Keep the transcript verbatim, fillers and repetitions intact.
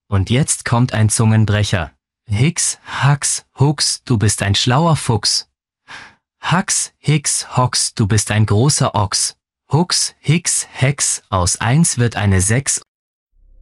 Und jetzt kommt ein Zungenbrecher. Hix, Hax, Hux, du bist ein schlauer Fuchs. Hax, Hix, Hox, du bist ein großer Ochs. Hux, Hix, Hex, aus eins wird eine sechs